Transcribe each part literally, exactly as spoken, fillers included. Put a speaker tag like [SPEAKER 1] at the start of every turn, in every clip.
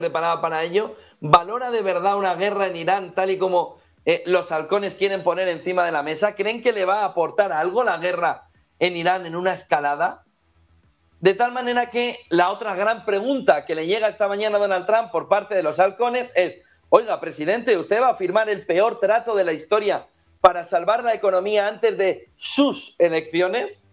[SPEAKER 1] preparada para ello? ¿Valora de verdad una guerra en Irán tal y como eh, los halcones quieren poner encima de la mesa? ¿Creen que le va a aportar algo la guerra en Irán en una escalada? De tal manera que la otra gran pregunta que le llega esta mañana a Donald Trump por parte de los halcones es: oiga, presidente, ¿usted va a firmar el peor trato de la historia para salvar la economía antes de sus elecciones?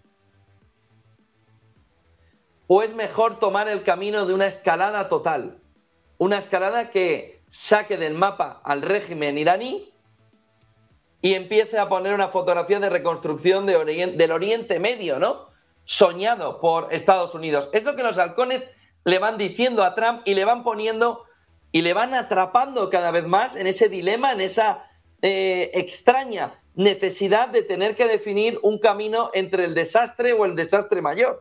[SPEAKER 1] ¿O es mejor tomar el camino de una escalada total? Una escalada que saque del mapa al régimen iraní y empiece a poner una fotografía de reconstrucción de Orient- del Oriente Medio, ¿no? Soñado por Estados Unidos. Es lo que los halcones le van diciendo a Trump y le van poniendo y le van atrapando cada vez más en ese dilema, en esa eh, extraña necesidad de tener que definir un camino entre el desastre o el desastre mayor.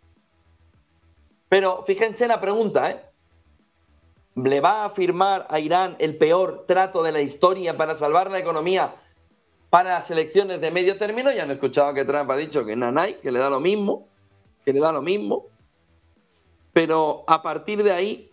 [SPEAKER 1] Pero fíjense la pregunta, ¿eh? ¿Le va a firmar a Irán el peor trato de la historia para salvar la economía para las elecciones de medio término? Ya han escuchado que Trump ha dicho que nanay, que le da lo mismo, que le da lo mismo. Pero a partir de ahí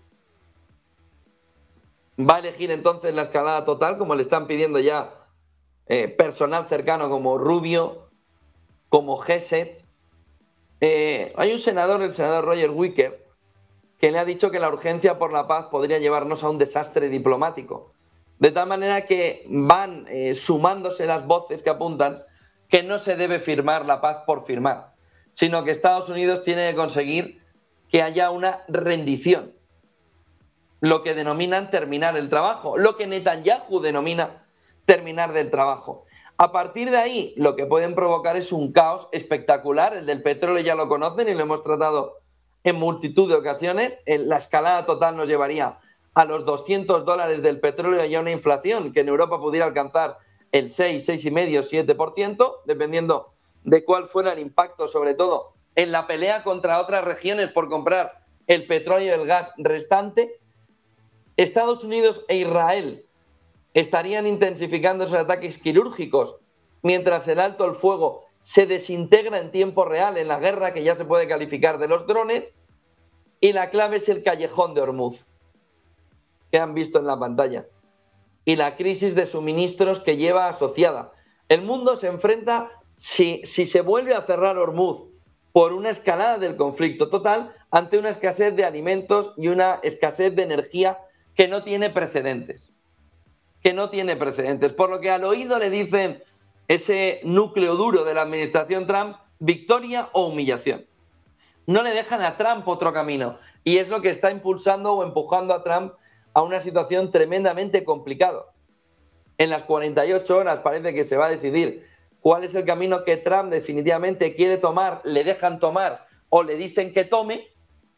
[SPEAKER 1] va a elegir entonces la escalada total, como le están pidiendo ya eh, personal cercano como Rubio, como Gesset. Eh, hay un senador, el senador Roger Wicker, que le ha dicho que la urgencia por la paz podría llevarnos a un desastre diplomático. De tal manera que van eh, sumándose las voces que apuntan que no se debe firmar la paz por firmar, sino que Estados Unidos tiene que conseguir que haya una rendición, lo que denominan terminar el trabajo, lo que Netanyahu denomina terminar del trabajo. A partir de ahí, lo que pueden provocar es un caos espectacular. El del petróleo ya lo conocen y lo hemos tratado en multitud de ocasiones. La escalada total nos llevaría a los doscientos dólares del petróleo y a una inflación que en Europa pudiera alcanzar el seis, seis coma cinco, siete por ciento, dependiendo de cuál fuera el impacto, sobre todo en la pelea contra otras regiones por comprar el petróleo y el gas restante. Estados Unidos e Israel estarían intensificando esos ataques quirúrgicos mientras el alto el fuego se desintegra en tiempo real en la guerra que ya se puede calificar de los drones. Y la clave es el callejón de Hormuz, que han visto en la pantalla, y la crisis de suministros que lleva asociada. El mundo se enfrenta, si, si se vuelve a cerrar Hormuz por una escalada del conflicto total, ante una escasez de alimentos y una escasez de energía que no tiene precedentes. Que no tiene precedentes. Por lo que al oído le dicen ese núcleo duro de la administración Trump: victoria o humillación. No le dejan a Trump otro camino. Y es lo que está impulsando o empujando a Trump a una situación tremendamente complicada. En las cuarenta y ocho horas parece que se va a decidir cuál es el camino que Trump definitivamente quiere tomar, le dejan tomar o le dicen que tome.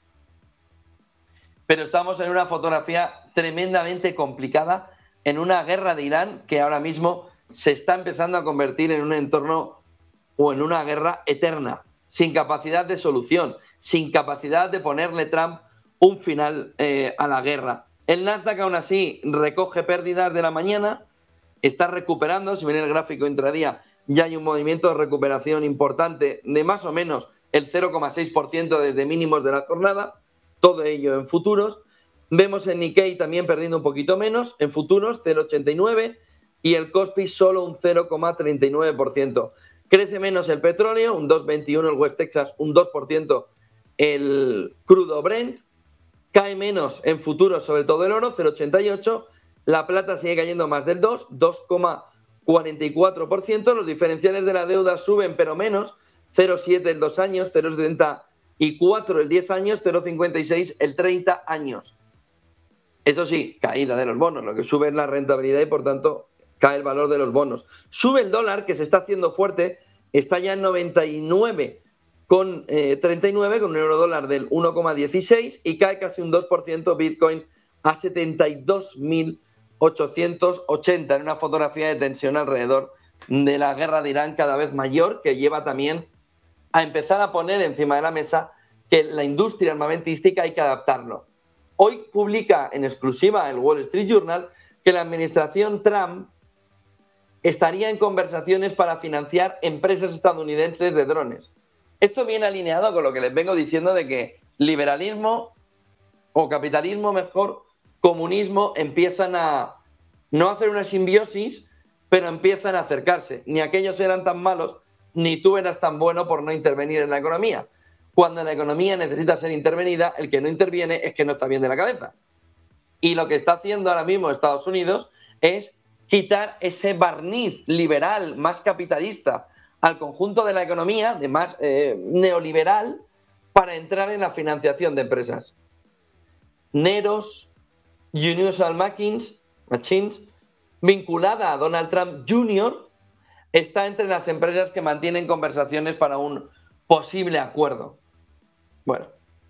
[SPEAKER 1] Pero estamos en una fotografía tremendamente complicada, en una guerra de Irán que ahora mismo se está empezando a convertir en un entorno o en una guerra eterna, sin capacidad de solución, sin capacidad de ponerle Trump un final eh, a la guerra. El Nasdaq aún así recoge pérdidas de la mañana, está recuperando. Si ven el gráfico intradía, ya hay un movimiento de recuperación importante de más o menos el cero coma seis por ciento desde mínimos de la jornada, todo ello en futuros. Vemos el Nikkei también perdiendo un poquito menos, en futuros cero coma ochenta y nueve, y el Kospi solo un cero coma treinta y nueve por ciento. Crece menos el petróleo, un dos coma veintiuno el West Texas, un dos por ciento el crudo Brent. Cae menos en futuros, sobre todo el oro, cero coma ochenta y ocho. La plata sigue cayendo más del dos, dos coma cuarenta y cuatro por ciento. Los diferenciales de la deuda suben, pero menos, cero coma siete el dos años, cero coma setenta y cuatro el diez años, cero coma cincuenta y seis el treinta años. Eso sí, caída de los bonos, lo que sube es la rentabilidad y por tanto cae el valor de los bonos. Sube el dólar, que se está haciendo fuerte, está ya en noventa y nueve con treinta y nueve, con un euro dólar del uno coma dieciséis, y cae casi un dos por ciento Bitcoin a setenta y dos mil ochocientos ochenta, en una fotografía de tensión alrededor de la guerra de Irán cada vez mayor, que lleva también a empezar a poner encima de la mesa que la industria armamentística hay que adaptarlo. Hoy publica en exclusiva el Wall Street Journal que la administración Trump estaría en conversaciones para financiar empresas estadounidenses de drones. Esto viene alineado con lo que les vengo diciendo de que liberalismo o capitalismo mejor comunismo empiezan a no hacer una simbiosis, pero empiezan a acercarse. Ni aquellos eran tan malos, ni tú eras tan bueno por no intervenir en la economía. Cuando la economía necesita ser intervenida, el que no interviene es que no está bien de la cabeza. Y lo que está haciendo ahora mismo Estados Unidos es quitar ese barniz liberal más capitalista al conjunto de la economía, de más eh, neoliberal, para entrar en la financiación de empresas. Neros, Universal Machines, Machines, vinculada a Donald Trump junior, está entre las empresas que mantienen conversaciones para un posible acuerdo. Bueno,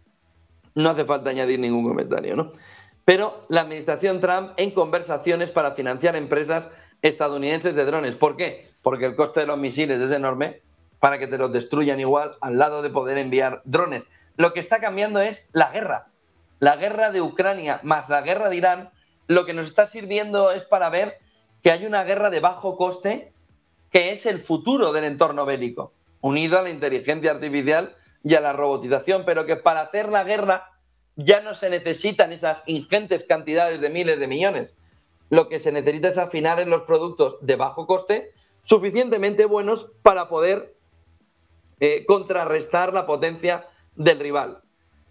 [SPEAKER 1] no hace falta añadir ningún comentario, ¿no? Pero la administración Trump en conversaciones para financiar empresas estadounidenses de drones. ¿Por qué? Porque el coste de los misiles es enorme para que te los destruyan igual al lado de poder enviar drones. Lo que está cambiando es la guerra. La guerra de Ucrania más la guerra de Irán, lo que nos está sirviendo es para ver que hay una guerra de bajo coste que es el futuro del entorno bélico, unido a la inteligencia artificial y a la robotización, pero que para hacer la guerra ya no se necesitan esas ingentes cantidades de miles de millones. Lo que se necesita es afinar en los productos de bajo coste suficientemente buenos para poder eh, contrarrestar la potencia del rival.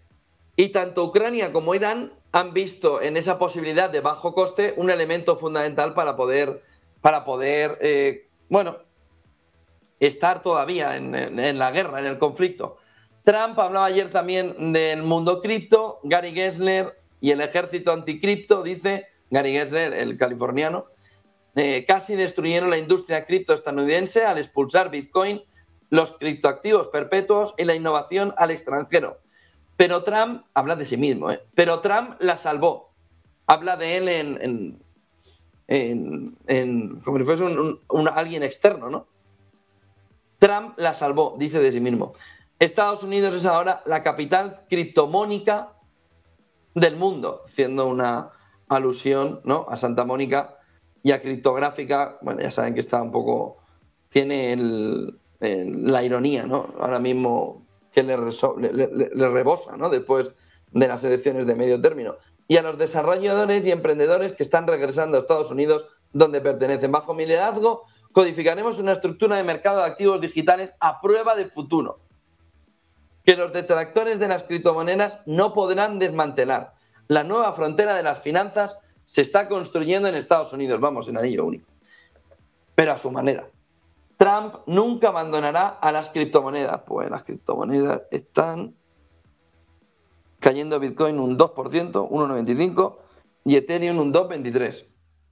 [SPEAKER 1] Y tanto Ucrania como Irán han visto en esa posibilidad de bajo coste un elemento fundamental para poder, para poder eh, bueno, estar todavía en, en, en la guerra, en el conflicto. Trump hablaba ayer también del mundo cripto. Gary Gensler y el ejército anticripto, dice Gary Gensler, el californiano, eh, casi destruyeron la industria cripto estadounidense al expulsar Bitcoin, los criptoactivos perpetuos y la innovación al extranjero. Pero Trump, habla de sí mismo, ¿eh? pero Trump la salvó. Habla de él en, en, en, en como si fuese un, un, un, alguien externo, ¿no? Trump la salvó, dice de sí mismo. Estados Unidos es ahora la capital criptomónica del mundo, haciendo una alusión, ¿no?, a Santa Mónica y a criptográfica. Bueno, ya saben que está un poco, tiene el, el, la ironía, ¿no?, ahora mismo que le, reso, le, le, le rebosa, ¿no?, después de las elecciones de medio término. Y a los desarrolladores y emprendedores que están regresando a Estados Unidos, donde pertenecen. Bajo mi liderazgo, codificaremos una estructura de mercado de activos digitales a prueba del futuro, que los detractores de las criptomonedas no podrán desmantelar. La nueva frontera de las finanzas se está construyendo en Estados Unidos, vamos, en anillo único, pero a su manera. Trump nunca abandonará a las criptomonedas. Pues las criptomonedas están cayendo, Bitcoin un dos por ciento, uno coma noventa y cinco, y Ethereum un dos coma veintitrés.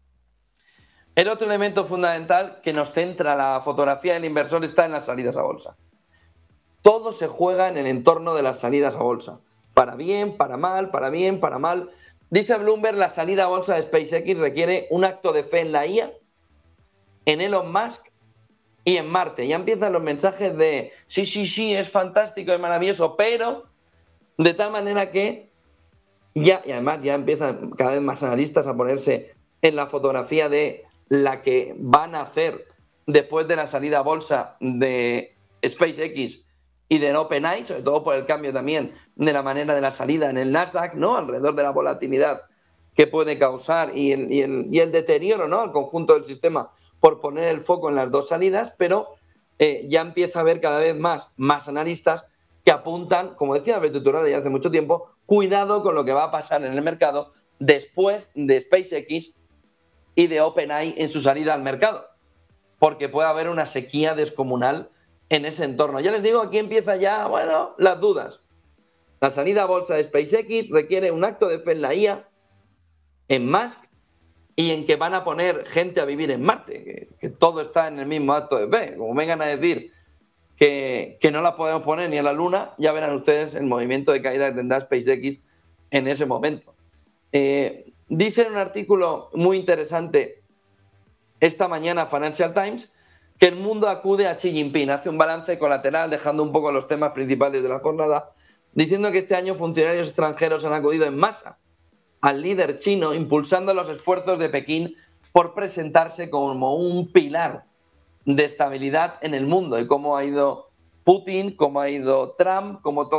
[SPEAKER 1] El otro elemento fundamental que nos centra la fotografía del inversor está en las salidas a bolsa. Todo se juega en el entorno de las salidas a bolsa. Para bien, para mal, para bien, para mal. Dice Bloomberg, la salida a bolsa de SpaceX requiere un acto de fe en la I A, en Elon Musk y en Marte. Ya empiezan los mensajes de sí, sí, sí, es fantástico, es maravilloso, pero de tal manera que ya, y además ya empiezan cada vez más analistas a ponerse en la fotografía de la que van a hacer después de la salida a bolsa de SpaceX y de OpenAI, sobre todo por el cambio también de la manera de la salida en el Nasdaq, ¿no?, alrededor de la volatilidad que puede causar y el, y el, y el deterioro, ¿no?, al conjunto del sistema por poner el foco en las dos salidas, pero eh, ya empieza a haber cada vez más, más analistas que apuntan, como decía Alberto Iturralde ya hace mucho tiempo, cuidado con lo que va a pasar en el mercado después de SpaceX y de OpenAI en su salida al mercado, porque puede haber una sequía descomunal en ese entorno. Ya les digo, aquí empieza ya, bueno, las dudas. La salida a bolsa de SpaceX requiere un acto de fe en la I A, en Musk, y en que van a poner gente a vivir en Marte, que, que todo está en el mismo acto de fe. Como vengan a decir que, que no la podemos poner ni a la Luna, ya verán ustedes el movimiento de caída que tendrá SpaceX en ese momento. Eh, dice en un artículo muy interesante esta mañana Financial Times que el mundo acude a Xi Jinping, hace un balance colateral dejando un poco los temas principales de la jornada, diciendo que este año funcionarios extranjeros han acudido en masa al líder chino, impulsando los esfuerzos de Pekín por presentarse como un pilar de estabilidad en el mundo, y cómo ha ido Putin, cómo ha ido Trump, cómo todo